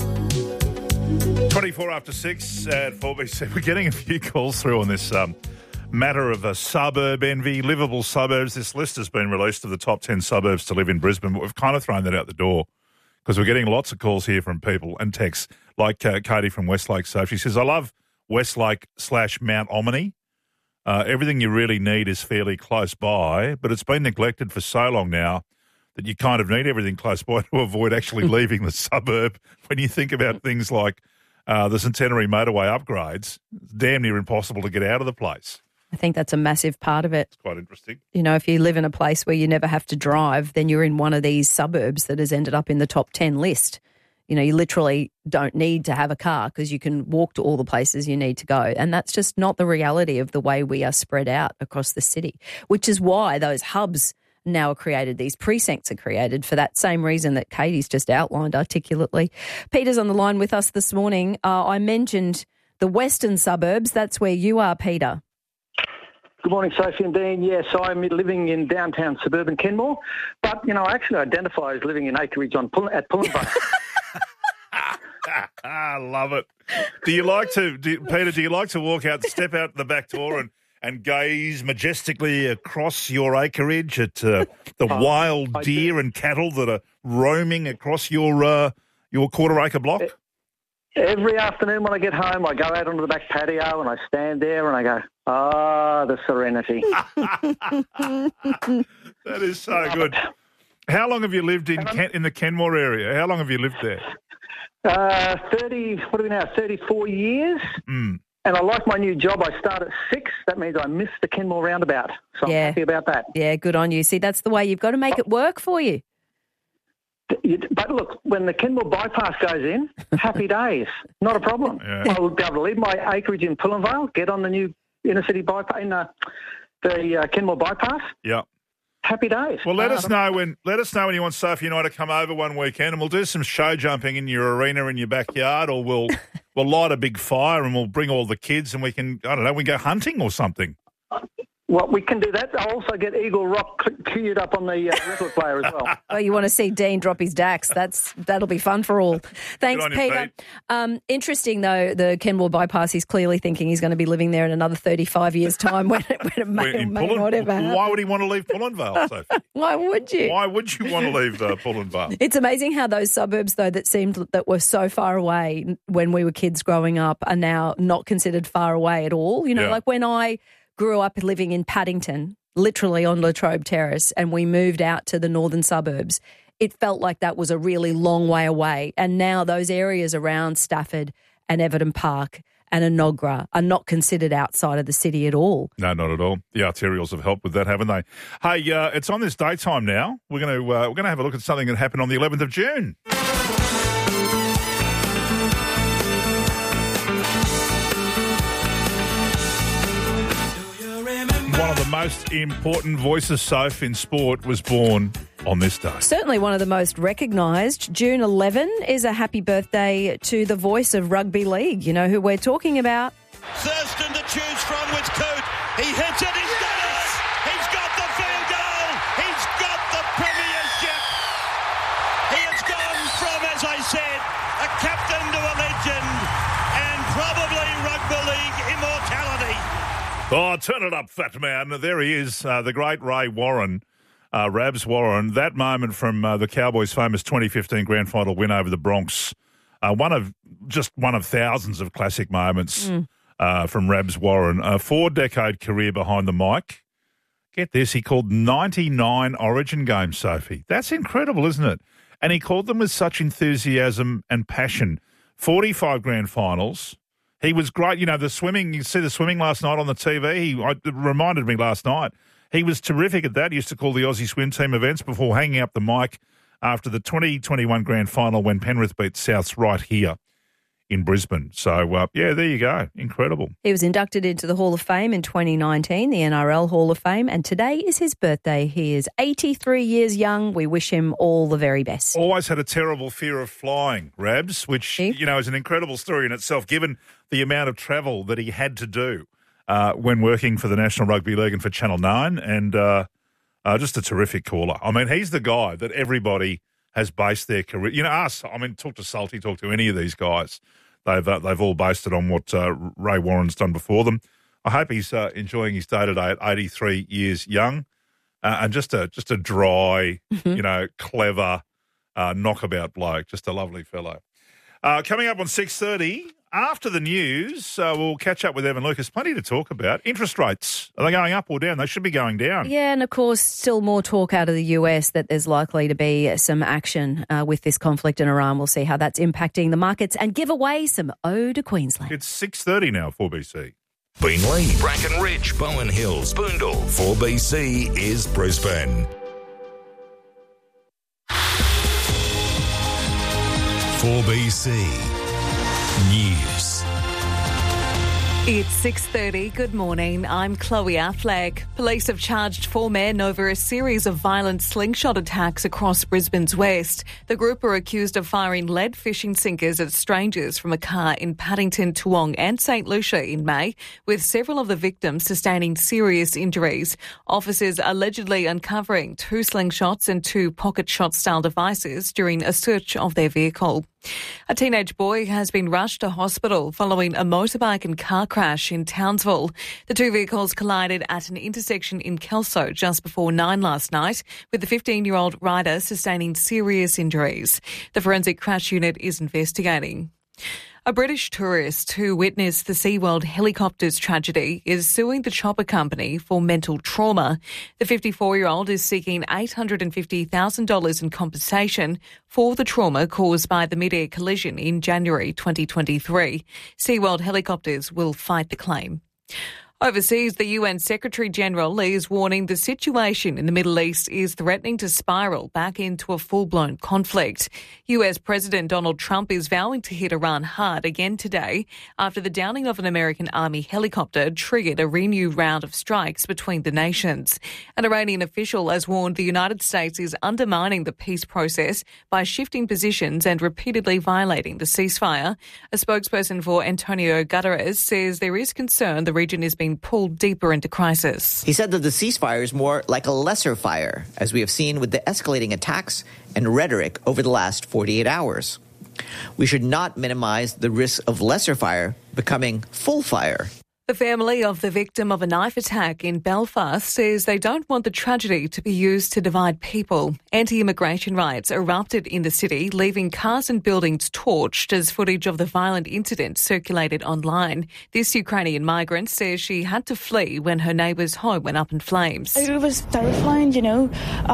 24 after 6 at 4BC. We're getting a few calls through on this matter of suburb envy, livable suburbs. This list has been released of the top 10 suburbs to live in Brisbane, but we've kind of thrown that out the door because we're getting lots of calls here from people and texts like Katie from Westlake. So she says, I love Westlake/Mount Omni. Everything you really need is fairly close by, but it's been neglected for so long now that you kind of need everything close by to avoid actually leaving the suburb. When you think about things like the Centenary motorway upgrades, it's damn near impossible to get out of the place. I think that's a massive part of it. It's quite interesting. You know, if you live in a place where you never have to drive, then you're in one of these suburbs that has ended up in the top 10 list. You know, you literally don't need to have a car because you can walk to all the places you need to go. And that's just not the reality of the way we are spread out across the city, which is why those hubs now are created, these precincts are created for that same reason that Katie's just outlined articulately. Peter's on the line with us this morning. I mentioned the western suburbs. That's where you are, Peter. Good morning, Sophie and Dean. Yes, I'm living in downtown suburban Kenmore, but, you know, I actually identify as living in acreage at Pullenborough. I love it. Do you like to, Peter, do you like to step out the back door and gaze majestically across your acreage at the wild deer and cattle that are roaming across your quarter-acre block? Every afternoon when I get home, I go out onto the back patio and I stand there and I go, the serenity. That is so good. How long have you lived in the Kenmore area? How long have you lived there? 34 years. Mm. And I like my new job. I start at 6. That means I miss the Kenmore roundabout. So I'm happy about that. Yeah, good on you. See, that's the way you've got to make it work for you. But look, when the Kenmore bypass goes in, happy days. Not a problem. Yeah. I'll be able to leave my acreage in Pullenvale, get on the new inner city bypass, the Kenmore bypass. Yeah. Happy days. Well, let us know when you want Sophie and I to come over one weekend, and we'll do some show jumping in your arena in your backyard, or we'll light a big fire and we'll bring all the kids and we can go hunting or something. Well, we can do that. I'll also get Eagle Rock queued up on the record player as well. Oh, you want to see Dean drop his dax. That'll be fun for all. Thanks, Good on you, Peter. Interesting, though, the Kenmore bypass, he's clearly thinking he's going to be living there in another 35 years' time when it may not ever happen. Why would he want to leave Pullenvale, Sophie? Why would you? Why would you want to leave Pullenvale? It's amazing how those suburbs, though, that were so far away when we were kids growing up are now not considered far away at all. You know, like when I grew up living in Paddington, literally on Latrobe Terrace, and we moved out to the northern suburbs, it felt like that was a really long way away. And now those areas around Stafford and Everton Park and Enoggera are not considered outside of the city at all. No, not at all. The arterials have helped with that, haven't they? Hey, it's on this daytime now. We're going to have a look at something that happened on the 11th of June. One of the most important voices, Soph, in sport was born on this day. Certainly one of the most recognised. June 11 is a happy birthday to the voice of rugby league. You know who we're talking about. Thurston to choose from with Coot. He hits it. He's got it. He's got the field goal. He's got the premiership. He has gone from, as I said, a captain to a legend and probably rugby league immortality. Oh, turn it up, fat man. There he is, the great Ray Warren, Rabs Warren. That moment from the Cowboys' famous 2015 grand final win over the Bronx, one of thousands of classic moments from Rabs Warren. A 4-decade career behind the mic. Get this, he called 99 Origin games, Sophie. That's incredible, isn't it? And he called them with such enthusiasm and passion. 45 grand finals. He was great. You know, the swimming, you see the swimming last night on the TV. It reminded me last night. He was terrific at that. He used to call the Aussie swim team events before hanging up the mic after the 2021 grand final when Penrith beat Souths right here in Brisbane. So, there you go. Incredible. He was inducted into the Hall of Fame in 2019, the NRL Hall of Fame, and today is his birthday. He is 83 years young. We wish him all the very best. Always had a terrible fear of flying, Rabs, which, is an incredible story in itself, given the amount of travel that he had to do when working for the National Rugby League and for Channel 9, and just a terrific caller. I mean, he's the guy that everybody has based their career. You know, us, I mean, talk to Salty, talk to any of these guys. They've all based it on what Ray Warren's done before them. I hope he's enjoying his day-to-day at 83 years young and just a dry, clever, knockabout bloke, just a lovely fellow. Coming up on 6:30, after the news, we'll catch up with Evan Lucas. Plenty to talk about. Interest rates, are they going up or down? They should be going down. Yeah, and of course, still more talk out of the US that there's likely to be some action with this conflict in Iran. We'll see how that's impacting the markets and give away some to Queensland. It's 6:30 now, 4BC. Beenleigh, Bracken Ridge, Bowen Hills, Boondall. 4BC is Brisbane. 4BC News. It's 6:30. Good morning. I'm Chloe Affleck. Police have charged 4 men over a series of violent slingshot attacks across Brisbane's west. The group are accused of firing lead fishing sinkers at strangers from a car in Paddington, Toowong and St Lucia in May, with several of the victims sustaining serious injuries. Officers allegedly uncovering 2 slingshots and 2 pocket shot-style devices during a search of their vehicle. A teenage boy has been rushed to hospital following a motorbike and car crash in Townsville. The 2 vehicles collided at an intersection in Kelso just before 9 last night, with the 15-year-old rider sustaining serious injuries. The forensic crash unit is investigating. A British tourist who witnessed the SeaWorld helicopters tragedy is suing the chopper company for mental trauma. The 54-year-old is seeking $850,000 in compensation for the trauma caused by the mid-air collision in January 2023. SeaWorld helicopters will fight the claim. Overseas, the UN Secretary-General is warning the situation in the Middle East is threatening to spiral back into a full-blown conflict. US President Donald Trump is vowing to hit Iran hard again today after the downing of an American army helicopter triggered a renewed round of strikes between the nations. An Iranian official has warned the United States is undermining the peace process by shifting positions and repeatedly violating the ceasefire. A spokesperson for Antonio Guterres says there is concern the region is being pulled deeper into crisis. He said that the ceasefire is more like a lesser fire, as we have seen with the escalating attacks and rhetoric over the last 48 hours. We should not minimize the risk of lesser fire becoming full fire. The family of the victim of a knife attack in Belfast says they don't want the tragedy to be used to divide people. Anti-immigration riots erupted in the city, leaving cars and buildings torched as footage of the violent incident circulated online. This Ukrainian migrant says she had to flee when her neighbour's home went up in flames. It was terrifying, you know.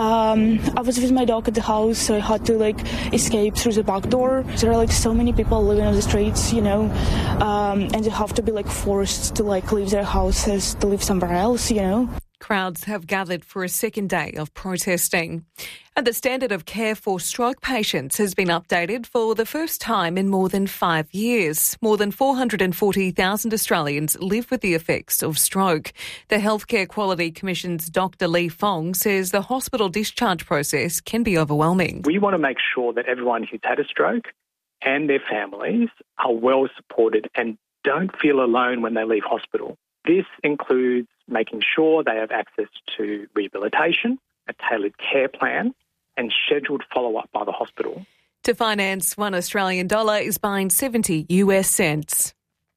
I was with my dog at the house, so I had to escape through the back door. There are so many people living on the streets, you know, and you have to be forced to leave their houses to live somewhere else, you know. Crowds have gathered for a second day of protesting. And the standard of care for stroke patients has been updated for the first time in more than 5 years. More than 440,000 Australians live with the effects of stroke. The Healthcare Quality Commission's Dr. Lee Fong says the hospital discharge process can be overwhelming. We want to make sure that everyone who's had a stroke and their families are well supported and don't feel alone when they leave hospital. This includes making sure they have access to rehabilitation, a tailored care plan, and scheduled follow-up by the hospital. To finance, $1 Australian is buying 70 US cents.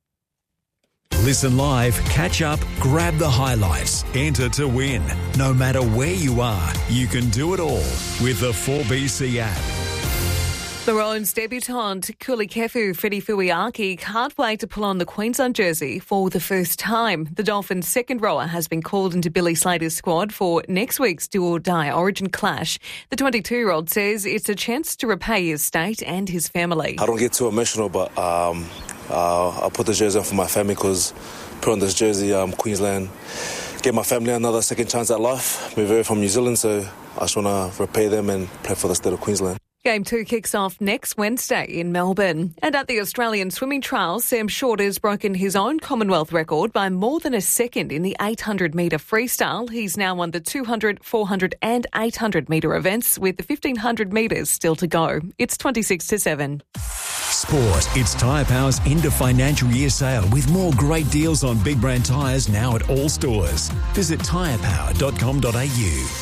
Listen live, catch up, grab the highlights, enter to win. No matter where you are, you can do it all with the 4BC app. Maroons debutant Kulikefu Fedifuiaki can't wait to pull on the Queensland jersey for the first time. The Dolphins' second rower has been called into Billy Slater's squad for next week's do-or-die Origin clash. The 22-year-old says it's a chance to repay his state and his family. I don't get too emotional, but I'll put the jersey on for my family because put on this jersey, Queensland, give my family another second chance at life. We're from New Zealand, so I just want to repay them and play for the state of Queensland. Game 2 kicks off next Wednesday in Melbourne. And at the Australian swimming trials, Sam Short has broken his own Commonwealth record by more than a second in the 800-metre freestyle. He's now won the 200, 400 and 800-metre events with the 1,500 metres still to go. It's 26-7. Sport. It's Tyre Power's end of financial year sale with more great deals on big brand tyres now at all stores. Visit tyrepower.com.au.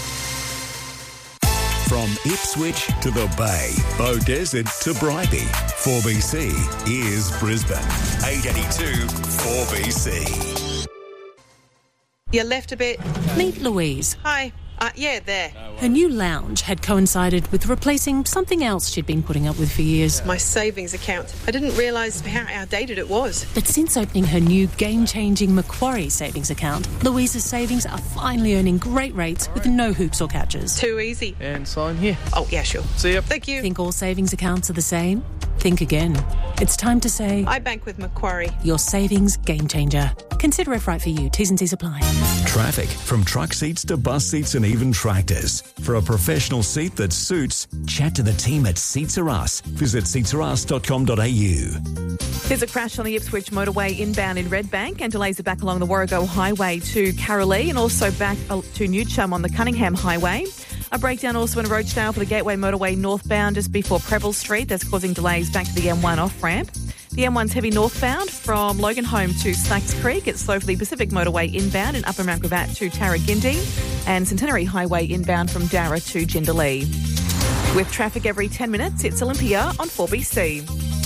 From Ipswich to the Bay, Beaudesert to Bribie, 4BC is Brisbane. 882 4BC. You left a bit. Meet Louise. Hi. Yeah, there. Her new lounge had coincided with replacing something else she'd been putting up with for years. My savings account. I didn't realise how outdated it was. But since opening her new game-changing Macquarie savings account, Louise's savings are finally earning great rates with no hoops or catches. Too easy. And sign here. Oh, yeah, sure. See ya. Thank you. Think all savings accounts are the same? Think again. It's time to say... I bank with Macquarie. Your savings game changer. Consider if right for you. T's and C's apply. Traffic, from truck seats to bus seats and even tractors. For a professional seat that suits, chat to the team at Seats Are Us. Visit seatsareus.com.au. There's a crash on the Ipswich motorway inbound in Redbank and delays are back along the Warrego Highway to Carolee and also back to Newchum on the Cunningham Highway. A breakdown also in Rochedale for the Gateway motorway northbound just before Preble Street. That's causing delays back to the M1 off-ramp. The M1's heavy northbound from Loganholme to Slacks Creek. It's slow for the Pacific motorway inbound in Upper Mount Gravatt to Tarragindi. And Centenary Highway inbound from Darra to Jindalee. With traffic every 10 minutes, it's Olympia on 4BC.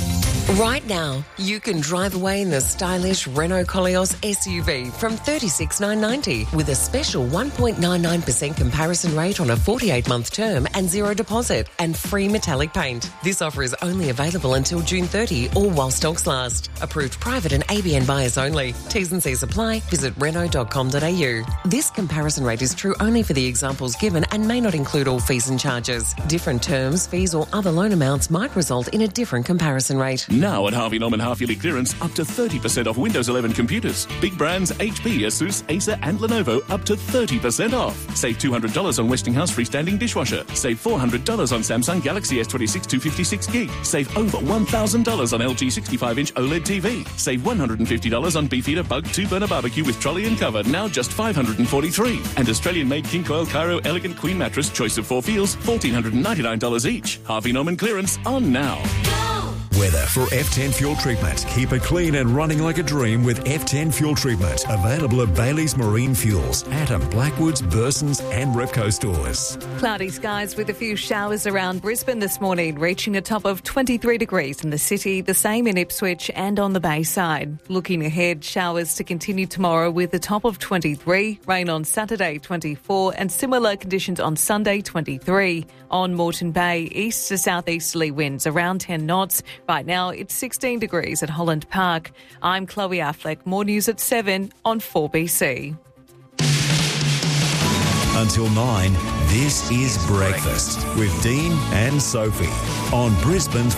Right now, you can drive away in the stylish Renault Koleos SUV from $36,990 with a special 1.99% comparison rate on a 48-month term and zero deposit and free metallic paint. This offer is only available until June 30 or while stocks last. Approved private and ABN buyers only. T's and C's apply. Visit Renault.com.au. This comparison rate is true only for the examples given and may not include all fees and charges. Different terms, fees or other loan amounts might result in a different comparison rate. Now at Harvey Norman half-yearly clearance, up to 30% off Windows 11 computers. Big brands HP, Asus, Acer and Lenovo up to 30% off. Save $200 on Westinghouse freestanding dishwasher. Save $400 on Samsung Galaxy S26 256 gig. Save over $1,000 on LG 65-inch OLED TV. Save $150 on Beefeater Bug 2-burner barbecue with trolley and cover, now just $543. And Australian-made King Coil Cairo Elegant Queen Mattress, choice of 4 feels, $1,499 each. Harvey Norman clearance on now. Weather for F10 Fuel Treatment. Keep it clean and running like a dream with F10 Fuel Treatment. Available at Bailey's Marine Fuels, Atom, Blackwoods, Burson's and Repco stores. Cloudy skies with a few showers around Brisbane this morning, reaching a top of 23 degrees in the city, the same in Ipswich and on the Bayside. Looking ahead, showers to continue tomorrow with a top of 23, rain on Saturday 24 and similar conditions on Sunday 23. On Moreton Bay, east to southeasterly winds around 10 knots. Right now, it's 16 degrees at Holland Park. I'm Chloe Affleck. More news at 7 on 4BC. Until 9, this is Breakfast with Dean and Sophie on Brisbane's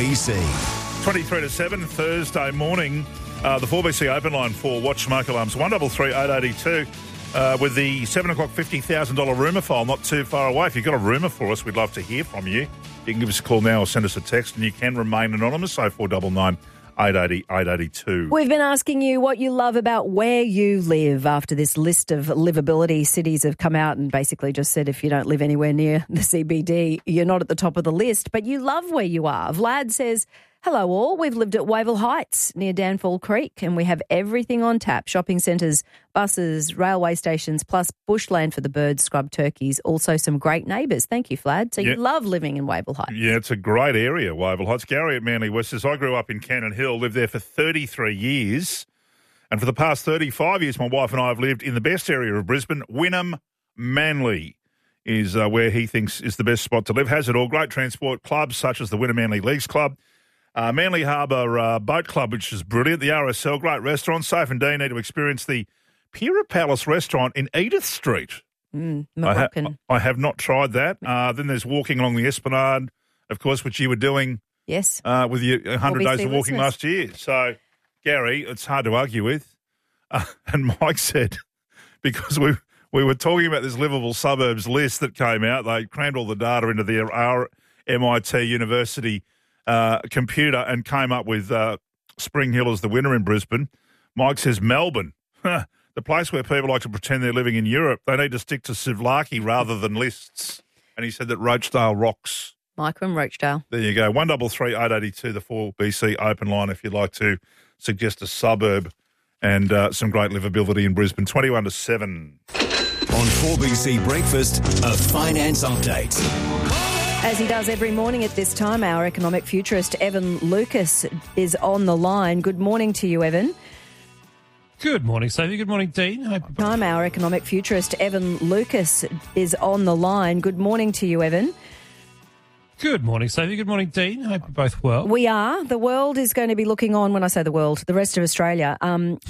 4BC. 23 to 7, Thursday morning. The 4BC open line for Watch Smoke Alarms, 1338 882. With the 7 o'clock $50,000 rumour file not too far away. If you've got a rumour for us, we'd love to hear from you. You can give us a call now or send us a text, and you can remain anonymous, 0499 880 882. We've been asking you what you love about where you live after this list of livability cities have come out and basically just said if you don't live anywhere near the CBD, you're not at the top of the list, but you love where you are. Vlad says, hello all, we've lived at Wavell Heights near Danfall Creek and we have everything on tap, shopping centres, buses, railway stations, plus bushland for the birds, scrub turkeys, also some great neighbours. Thank you, Vlad. So you love living in Wavell Heights. Yeah, it's a great area, Wavell Heights. Gary at Manly West says, I grew up in Cannon Hill, lived there for 33 years, and for the past 35 years my wife and I have lived in the best area of Brisbane, Wynnum Manly. Is where he thinks is the best spot to live. Has it all. Great transport clubs such as the Wynnum Manly Leagues Club, Manly Harbour Boat Club, which is brilliant. The RSL, great restaurant. Safe and Dean need to experience the Pira Palace restaurant in Edith Street. Moroccan. I have not tried that. Then there's walking along the Esplanade, of course, which you were doing yes, with your 100 days of walking listeners. last year. So, Gary, it's hard to argue with. And Mike said, because we were talking about this livable suburbs list that came out, they crammed all the data into the MIT University computer and came up with Spring Hill as the winner in Brisbane. Mike says Melbourne, the place where people like to pretend they're living in Europe. They need to stick to Souvlaki rather than lists. And he said that Roachdale rocks. Mike from Roachdale. There you go. 1338 882, the 4BC open line if you'd like to suggest a suburb and some great livability in Brisbane. 21 to 7. On 4BC Breakfast, a finance update. As he does every morning at this time, our economic futurist Evan Lucas is on the line. Good morning to you, Evan. Good morning, Sophie. Good morning, Dean. Our economic futurist Evan Lucas is on the line. Good morning to you, Evan. Good morning, Sophie. Good morning, Dean. Hope you're both well. We are. The world is going to be looking on, when I say the world, the rest of Australia,